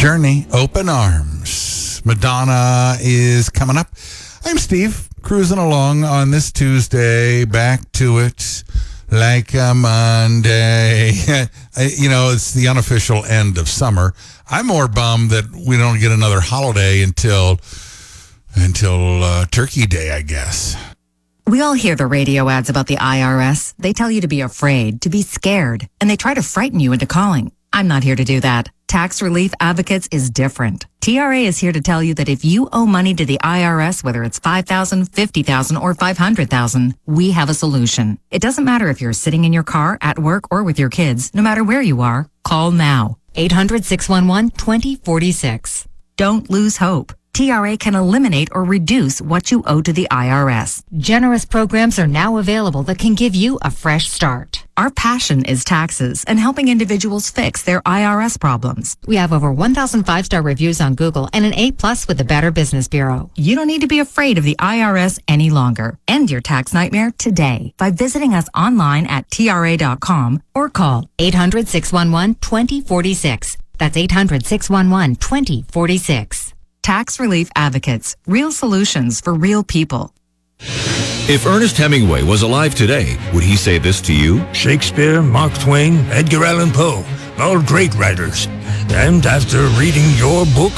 Journey, Open Arms. Madonna is coming up. I'm Steve, cruising along on this Tuesday, back to it like a Monday. It's the unofficial end of summer. I'm more bummed that we don't get another holiday until Turkey Day, I guess. We all hear the radio ads about the IRS. They tell you to be afraid, to be scared, and they try to frighten you into calling. I'm not here to do that. Tax Relief Advocates is different. TRA is here to tell you that if you owe money to the IRS, whether it's $5,000, $50,000, or $500,000, we have a solution. It doesn't matter if you're sitting in your car, at work, or with your kids. No matter where you are, call now. 800-611-2046. Don't lose hope. TRA can eliminate or reduce what you owe to the IRS. Generous programs are now available that can give you a fresh start. Our passion is taxes and helping individuals fix their IRS problems. We have over 1,000 5-star reviews on Google and an A+ with the Better Business Bureau. You don't need to be afraid of the IRS any longer. End your tax nightmare today by visiting us online at TRA.com or call 800-611-2046. That's 800-611-2046. Tax Relief Advocates. Real solutions for real people. If Ernest Hemingway was alive today, would he say this to you? Shakespeare, Mark Twain, Edgar Allan Poe, all great writers. And after reading your book,